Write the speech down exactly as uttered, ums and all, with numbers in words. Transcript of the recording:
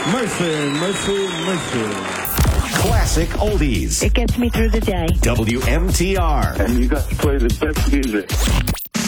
Mercy, mercy, mercy. Classic oldies. It gets me through the day. W M T R. And you guys play the best music.